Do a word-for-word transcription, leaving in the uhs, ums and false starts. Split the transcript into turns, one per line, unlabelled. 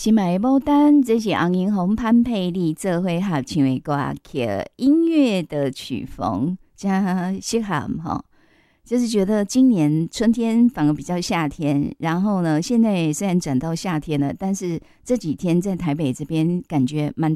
心爱的牡丹，这是洪银红、潘佩丽做伙合唱的歌曲，音乐的曲风加适合哈。就是觉得今年春天反而比较夏天，然后呢，现在虽然转到夏天了，但是这几天在台北这边感觉蛮